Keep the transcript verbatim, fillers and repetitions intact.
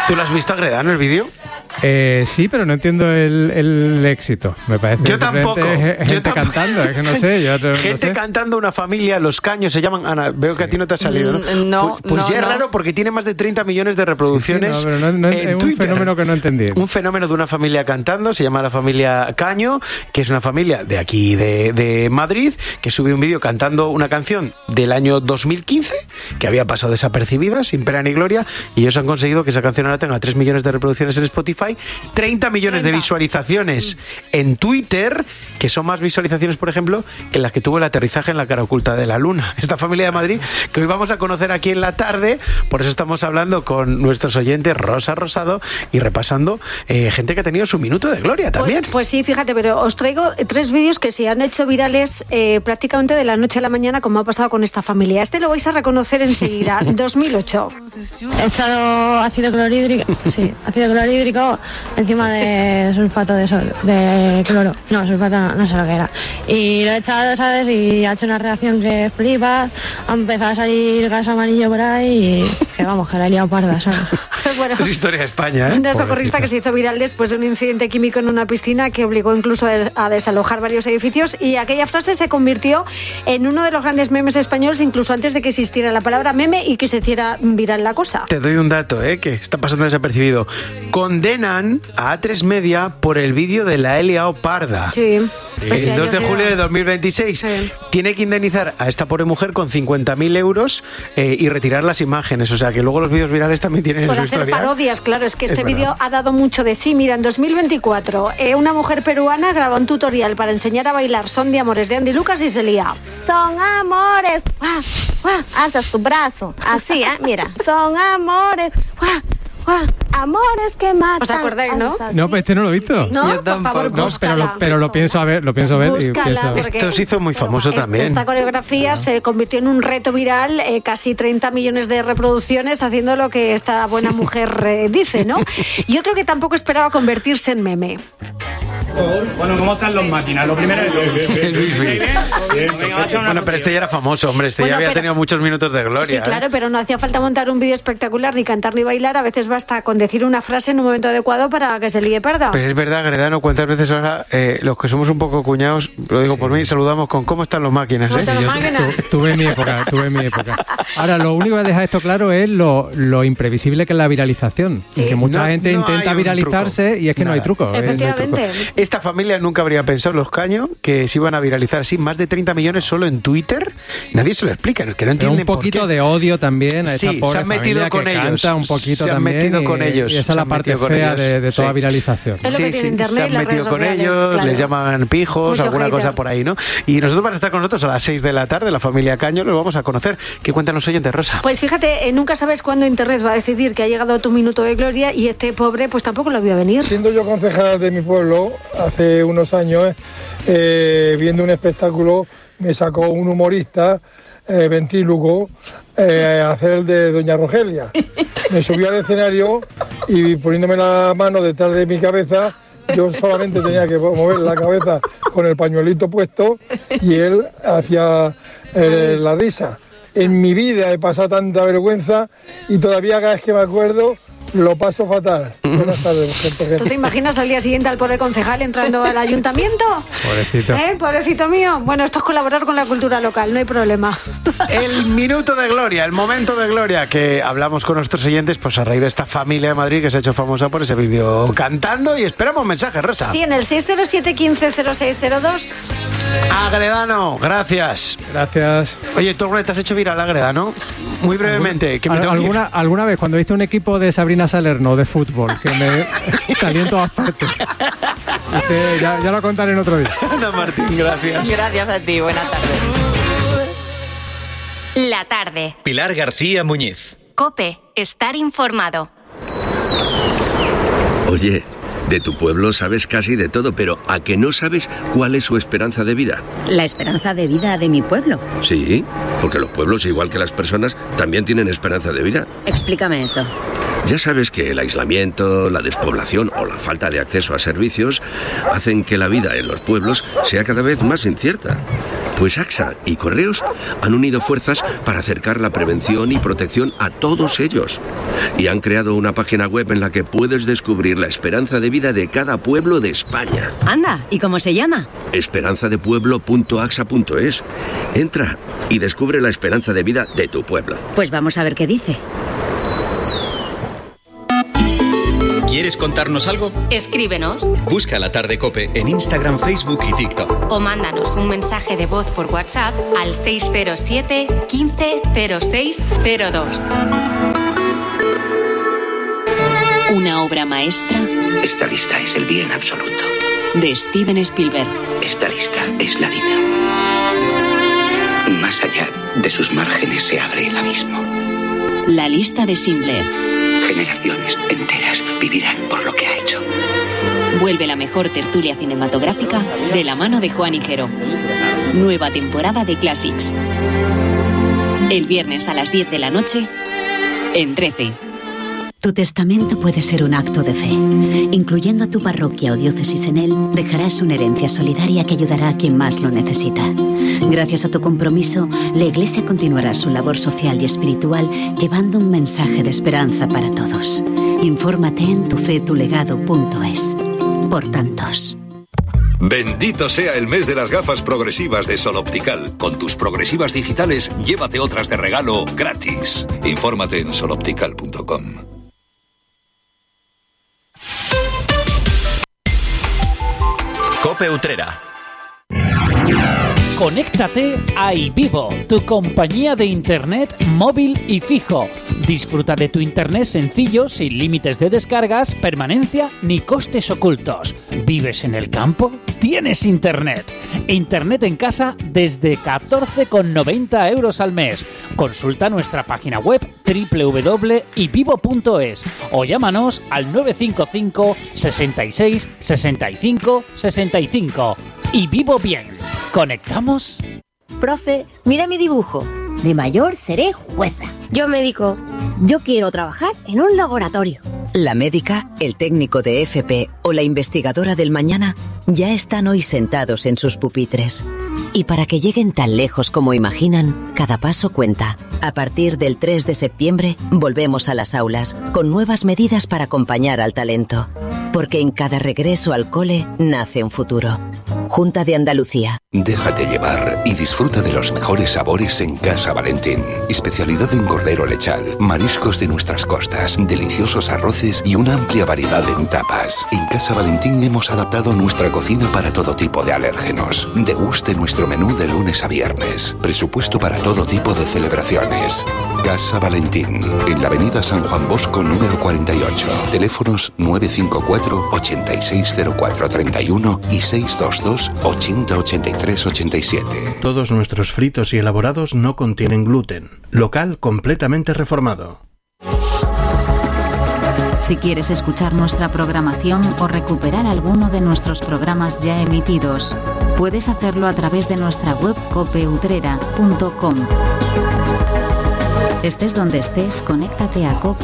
¿Tú lo has visto, Agredano, el vídeo? Eh, sí, pero no entiendo el, el éxito. Me parece yo tampoco. Es gente yo tampoco. cantando, es que no sé. Yo no gente sé. cantando, una familia, Los Caños se llaman. Ana, veo sí. que a ti no te ha salido, ¿no? Mm, no pues pues no, ya no. es raro porque tiene más de treinta millones de reproducciones. Sí, sí, no, pero no, no, en es un Twitter. fenómeno que no entendí. Un fenómeno de una familia cantando, se llama la familia Caño, que es una familia de aquí de, de Madrid, que sube un vídeo cantando una canción del año dos mil quince, que había pasado desapercibida, sin pena ni gloria, y ellos han conseguido que esa canción ahora tenga tres millones de reproducciones en Spotify, treinta millones de visualizaciones en Twitter, que son más visualizaciones, por ejemplo, que las que tuvo el aterrizaje en la cara oculta de la Luna. Esta familia de Madrid, que hoy vamos a conocer aquí en la tarde, por eso estamos hablando con nuestros oyentes, Rosa Rosado, y repasando eh, gente que ha tenido su minuto de gloria también. Pues, pues sí, fíjate, pero os traigo tres vídeos que se han hecho virales eh, prácticamente de la noche a la mañana, como ha pasado con esta familia. Este lo vais a reconocer enseguida. dos mil ocho. He echado ácido clorhídrico, sí, ácido clorhídrico encima de sulfato de, sol, de cloro. No, sulfato no, no sé lo que era. Y lo he echado, ¿sabes? Y ha hecho una reacción que flipa. Ha empezado a salir gas amarillo por ahí y que vamos, que la he liado parda, ¿sabes? Bueno, esto es historia de España, ¿eh? Una socorrista que se hizo viral después de un incidente químico en una piscina que obligó incluso a desalojar varios edificios, y aquella frase se convirtió en uno de los grandes memes españoles, incluso antes de que existiera la palabra meme y que se hiciera viral la cosa. Te doy un dato, ¿eh? Que está pasando desapercibido. Condenan a A tres Media por el vídeo de la Elia Parda. Sí. sí. El dos de julio de dos mil veintiséis. Sí. Tiene que indemnizar a esta pobre mujer con cincuenta mil euros eh, y retirar las imágenes. O sea, que luego los vídeos virales también tienen por su hacer historia. Parodias, claro. Es que este es vídeo ha dado mucho de sí. Mira, en dos mil veinticuatro, eh, una mujer peruana graba un tutorial para enseñar a bailar Son de Amores de Andy Lucas y se lía. Son amores, ¡guau! ¡Guau! Alzas tu brazo, así, ¿eh? Mira. Son amores, ¡guau! ¡guau! Amores que matan. ¿Os acordáis, no? No, pues este no lo he visto. No, Yo por favor, no, búscala. pero lo, pero lo pienso a ver, lo pienso a ver Búscala, y pienso... porque Esto se hizo muy famoso esta, también. Esta coreografía claro. se convirtió en un reto viral, eh, casi treinta millones de reproducciones, haciendo lo que esta buena mujer eh, dice, ¿no? Y otro que tampoco esperaba convertirse en meme. Bueno, ¿cómo están los máquinas? Lo primero es Luis Bien. Bueno, pero este ya era famoso, hombre. Este bueno, ya había pero, tenido muchos minutos de gloria. Sí, claro, ¿eh? pero no hacía falta montar un vídeo espectacular, ni cantar ni bailar. A veces basta con decir una frase en un momento adecuado para que se líe parda. Pero es verdad, Gredano, cuántas veces ahora eh, los que somos un poco cuñados, lo digo sí. por mí, saludamos con ¿cómo están los máquinas? ¿Cómo ¿eh? están los máquinas? Tu, tuve mi época, tuve mi época. Ahora, lo único que deja esto claro es lo, lo imprevisible que es la viralización. Sí. Que mucha no, gente no intenta viralizarse truco. Y es que Nada. no hay truco. Efectivamente. No hay truco. Esta familia nunca habría pensado, los Caño, que se iban a viralizar así más de treinta millones solo en Twitter. Nadie se lo explica, que no entienden un poquito por qué. de odio también a esta sí, pobre se han metido con que ellos. Canta un poquito se han también metido y, con ellos. Y esa es la parte fea de, de toda sí. viralización. Es lo sí, que tiene sí, internet, se han las metido redes con sociales, ellos, claro. les llaman pijos, Mucho alguna hater. cosa por ahí, ¿no? Y nosotros van a estar con nosotros a las seis de la tarde, la familia Caño, los vamos a conocer. ¿Qué cuentan los oyentes, Rosa? Pues fíjate, eh, nunca sabes cuándo Internet va a decidir que ha llegado tu minuto de gloria, y este pobre pues tampoco lo vio venir. Siendo yo concejal de mi pueblo, hace unos años, eh, viendo un espectáculo, me sacó un humorista, eh, ventrílogo, eh, a hacer el de Doña Rogelia. Me subió al escenario y poniéndome la mano detrás de mi cabeza, yo solamente tenía que mover la cabeza con el pañuelito puesto y él hacía eh, la risa. En mi vida he pasado tanta vergüenza y todavía cada vez que me acuerdo lo paso fatal. Buenas tardes, gente. ¿Tú te imaginas al día siguiente al pobre concejal entrando al ayuntamiento? Pobrecito. ¿Eh? Pobrecito mío. Bueno, esto es colaborar con la cultura local, no hay problema. El minuto de gloria, el momento de gloria que hablamos con nuestros oyentes, pues a raíz de esta familia de Madrid que se ha hecho famosa por ese vídeo cantando, y esperamos mensajes, Rosa. Sí, en el seis cero siete, uno cinco cero seis cero dos. Agredano, gracias. Gracias. Oye, ¿tú te has hecho viral, Agredano? Muy brevemente. Que me tengo ¿Alguna, que... ¿Alguna vez cuando hice un equipo de Sabrina Salerno de fútbol que me salí en todas partes? Este, ya, ya lo contaré en otro día. Ana Martín, gracias. Gracias a ti, buenas tardes. La tarde. Pilar García Muñiz. COPE, estar informado. Oye, de tu pueblo sabes casi de todo, pero ¿a que no sabes cuál es su esperanza de vida? ¿La esperanza de vida de mi pueblo? Sí, porque los pueblos, igual que las personas, también tienen esperanza de vida. Explícame eso. Ya sabes que el aislamiento, la despoblación o la falta de acceso a servicios hacen que la vida en los pueblos sea cada vez más incierta. Pues AXA y Correos han unido fuerzas para acercar la prevención y protección a todos ellos. Y han creado una página web en la que puedes descubrir la esperanza de vida de cada pueblo de España. Anda, ¿y cómo se llama? esperanzadepueblo punto axa punto es. Entra y descubre la esperanza de vida de tu pueblo. Pues vamos a ver qué dice. ¿Quieres contarnos algo? Escríbenos. Busca La Tarde COPE en Instagram, Facebook y TikTok. O mándanos un mensaje de voz por WhatsApp al seis cero siete, quince, cero seis cero dos. Una obra maestra. Esta lista es el bien absoluto. De Steven Spielberg. Esta lista es la vida. Más allá de sus márgenes se abre el abismo. La lista de Schindler. Generaciones enteras vivirán por lo que ha hecho. Vuelve la mejor tertulia cinematográfica de la mano de Juan Higuero. Nueva temporada de Classics. El viernes a las diez de la noche en Trece. Tu testamento puede ser un acto de fe. Incluyendo tu parroquia o diócesis en él, dejarás una herencia solidaria que ayudará a quien más lo necesita. Gracias a tu compromiso, la Iglesia continuará su labor social y espiritual llevando un mensaje de esperanza para todos. Infórmate en tufetulegado punto es. Por tantos. Bendito sea el mes de las gafas progresivas de Sol Optical. Con tus progresivas digitales, llévate otras de regalo gratis. Infórmate en sol optical punto com. COPE Utrera. Conéctate a iVivo, tu compañía de internet móvil y fijo. Disfruta de tu internet sencillo, sin límites de descargas, permanencia ni costes ocultos. ¿Vives en el campo? ¡Tienes internet! Internet en casa desde catorce con noventa euros al mes. Consulta nuestra página web doble u doble u doble u punto ivivo punto es o llámanos al nueve cinco cinco, sesenta y seis, sesenta y cinco, sesenta y cinco. Y vivo bien. ¿Conectamos? Profe, mira mi dibujo. De mayor seré jueza. Yo médico. Yo quiero trabajar en un laboratorio. La médica, el técnico de F P o la investigadora del mañana ya están hoy sentados en sus pupitres. Y para que lleguen tan lejos como imaginan, cada paso cuenta. A partir del tres de septiembre, volvemos a las aulas, con nuevas medidas para acompañar al talento. Porque en cada regreso al cole nace un futuro. Junta de Andalucía. Déjate llevar y disfruta de los mejores sabores en Casa Valentín. Especialidad en cordero lechal, mariscos de nuestras costas, deliciosos arroces y una amplia variedad en tapas. En Casa Valentín hemos adaptado nuestra cocina para todo tipo de alérgenos. Deguste nuestro menú de lunes a viernes. Presupuesto para todo tipo de celebraciones. Casa Valentín, en la avenida San Juan Bosco número cuarenta y ocho. Teléfonos nueve cinco cuatro, ocho seis cero cuatro tres uno y seis dos dos, ochenta, ochenta y tres, ochenta y siete. Todos nuestros fritos y elaborados no contienen gluten. Local completamente reformado. Si quieres escuchar nuestra programación o recuperar alguno de nuestros programas ya emitidos, puedes hacerlo a través de nuestra web cope utrera punto com. Estés donde estés, conéctate a cope